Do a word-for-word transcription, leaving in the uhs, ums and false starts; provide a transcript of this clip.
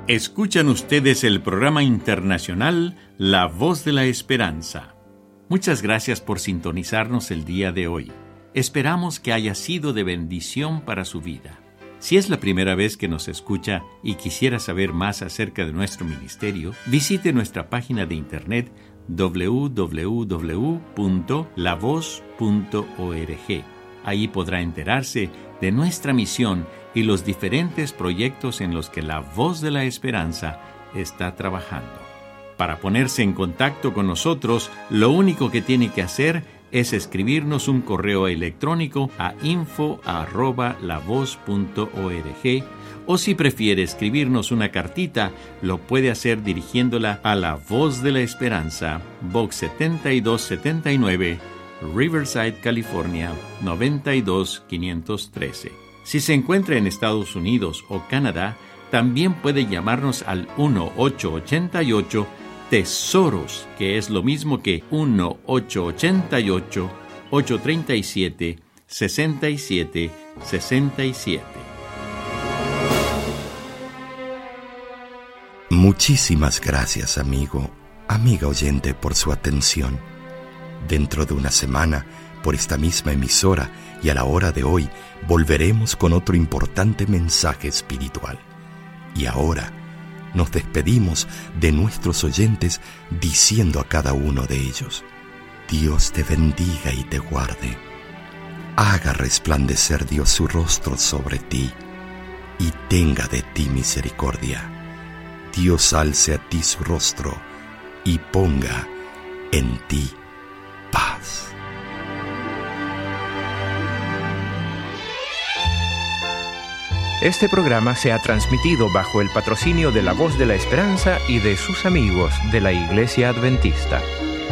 Escuchan ustedes el programa internacional La Voz de la Esperanza. Muchas gracias por sintonizarnos el día de hoy. Esperamos que haya sido de bendición para su vida. Si es la primera vez que nos escucha y quisiera saber más acerca de nuestro ministerio, visite nuestra página de internet doble u doble u doble u punto la voz punto org. Ahí podrá enterarse de nuestra misión y los diferentes proyectos en los que La Voz de la Esperanza está trabajando. Para ponerse en contacto con nosotros, lo único que tiene que hacer es escribirnos un correo electrónico a info arroba la voz punto org, o si prefiere escribirnos una cartita, lo puede hacer dirigiéndola a La Voz de la Esperanza, Box setenta y dos setenta y nueve, Riverside, California, noventa y dos quinientos trece. Si se encuentra en Estados Unidos o Canadá, también puede llamarnos al uno ocho ocho ocho Tesoros, que es lo mismo que uno ocho ocho ocho, ocho tres siete, seis siete seis siete. Muchísimas gracias, amigo, amiga oyente, por su atención. Dentro de una semana, por esta misma emisora y a la hora de hoy, volveremos con otro importante mensaje espiritual. Y ahora, nos despedimos de nuestros oyentes diciendo a cada uno de ellos: Dios te bendiga y te guarde. Haga resplandecer Dios su rostro sobre ti y tenga de ti misericordia. Dios alce a ti su rostro y ponga en ti paz. Este programa se ha transmitido bajo el patrocinio de La Voz de la Esperanza y de sus amigos de la Iglesia Adventista.